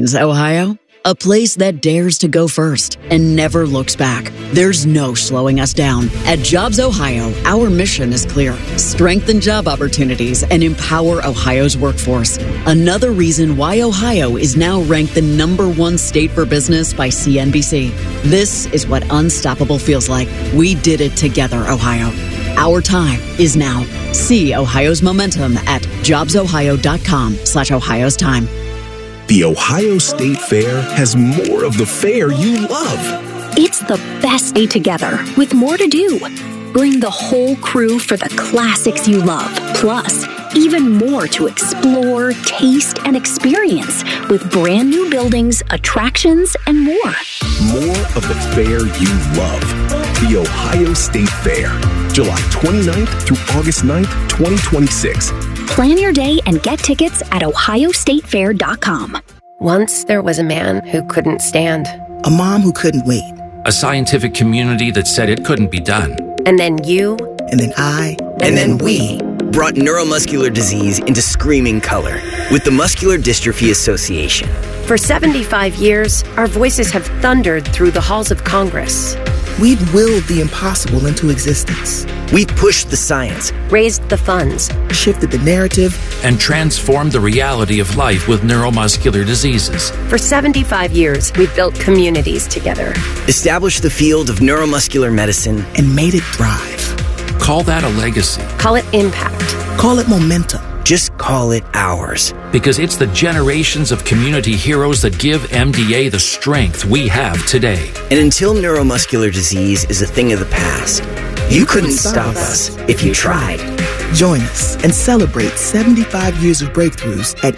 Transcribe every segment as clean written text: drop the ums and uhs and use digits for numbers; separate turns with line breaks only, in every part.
Plains, Ohio. A place that dares to go first and never looks back. There's no slowing us down. At Jobs Ohio, our mission is clear. Strengthen job opportunities and empower Ohio's workforce. Another reason why Ohio is now ranked the #1 state for business by CNBC. This is what unstoppable feels like. We did it together, Ohio. Our time is now. See Ohio's momentum at jobsohio.com/Ohio's time.
The Ohio State Fair has more of the fair you love.
It's the best day together with more to do. Bring the whole crew for the classics you love. Plus, even more to explore, taste, and experience with brand new buildings, attractions, and more.
More of the fair you love. The Ohio State Fair, July 29th through August 9th, 2026.
Plan your day and get tickets at ohiostatefair.com.
Once there was a man who couldn't stand.
A mom who couldn't wait.
A scientific community that said it couldn't be done.
And then you.
And then I.
And then we brought neuromuscular disease into screaming color with the Muscular Dystrophy Association.
For 75 years, our voices have thundered through the halls of Congress.
We've willed the impossible into existence.
We've pushed the science,
raised the funds,
shifted the narrative,
and transformed the reality of life with neuromuscular diseases.
For 75 years, we've built communities together,
established the field of neuromuscular medicine,
and made it thrive.
Call that a legacy.
Call it impact.
Call it momentum.
Just call it ours.
Because it's the generations of community heroes that give MDA the strength we have today.
And until neuromuscular disease is a thing of the past, you couldn't stop us if you tried.
Join us and celebrate 75 years of breakthroughs at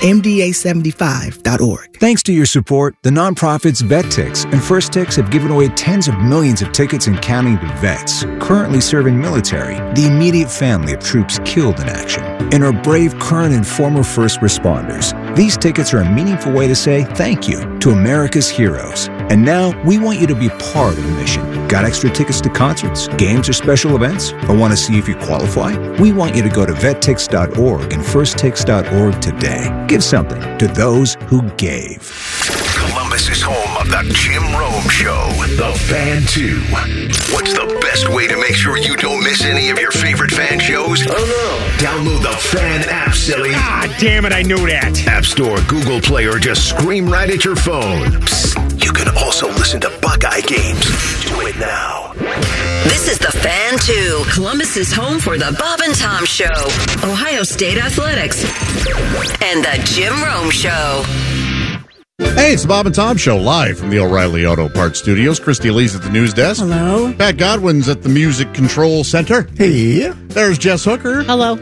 MDA75.org.
Thanks to your support, the nonprofits VetTix and First Tix have given away tens of millions of tickets and counting to vets currently serving military, the immediate family of troops killed in action, and our brave current and former first responders. These tickets are a meaningful way to say thank you to America's heroes. And now we want you to be part of the mission. Got extra tickets to concerts, games, or special events? Or want to see if you qualify? We want you to go to vettix.org and firsttix.org today. Give something to those who gave.
Columbus is home of the Jim Rome Show. The Fan 2. What's the best way to make sure you don't miss any of your favorite fan shows? Oh no. Download the Fan app, silly.
Ah, damn it, I knew that.
App Store, Google Play, or just scream right at your phone. Psst, you can also listen to Buckeye games. Do it now.
This is the Fan 2, Columbus's home for the Bob and Tom Show, Ohio State Athletics, and the Jim Rome Show.
Hey, it's the Bob and Tom Show, live from the O'Reilly Auto Parts Studios. Christy Lee's at the news desk.
Hello.
Pat Godwin's at the Music Control Center.
Hey.
There's Jess Hooker.
Hello.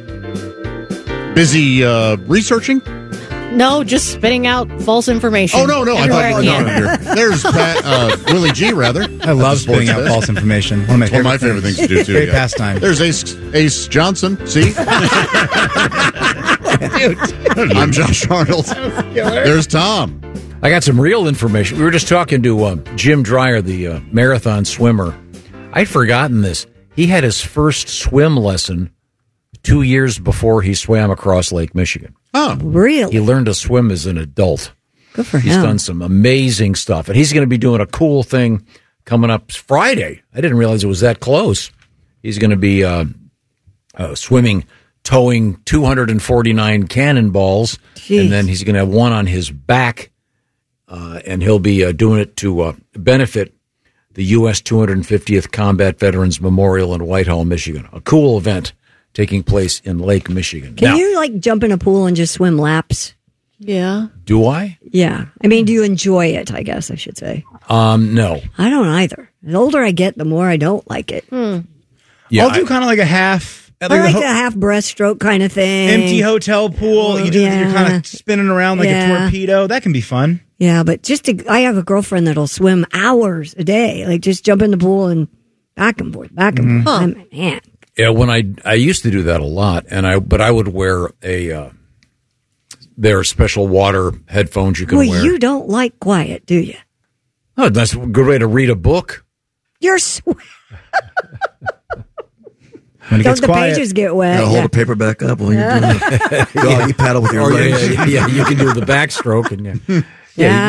Busy researching?
No, just spitting out false information.
Oh, no. I thought you were There's Pat, Willie G, rather.
I love spitting out false information. One of my favorite things
to do, too.
Great pastime.
There's Ace Johnson. See? I'm Josh Arnold. There's Tom.
I got some real information. We were just talking to Jim Dreyer, the marathon swimmer. I'd forgotten this. He had his first swim lesson 2 years before he swam across Lake Michigan.
Oh,
really?
He learned to swim as an adult.
Good for him.
He's done some amazing stuff. And he's going to be doing a cool thing coming up Friday. I didn't realize it was that close. He's going to be swimming, towing 249 cannonballs. Jeez. And then he's going to have one on his back. And he'll be doing it to benefit the U.S. 250th Combat Veterans Memorial in Whitehall, Michigan. A cool event taking place in Lake Michigan.
Can you, jump in a pool and just swim laps?
Yeah.
Do I?
Yeah. I mean, do you enjoy it, I guess I should say?
No.
I don't either. The older I get, the more I don't like it.
Yeah,
I'll do kind of like a half...
I like a half breaststroke kind of thing.
Empty hotel pool. You're kind of spinning around like a torpedo. That can be fun.
Yeah, but I have a girlfriend that'll swim hours a day. Just jump in the pool and back and forth. Man.
Yeah, when I used to do that a lot, but I would wear there are special water headphones you can wear.
Well, you don't like quiet, do you?
Oh, that's a good way to read a book.
You're
When it gets quiet,
pages get wet.
You gotta hold the paperback up while you're doing it. You paddle with your legs.
Yeah, you can do the backstroke. And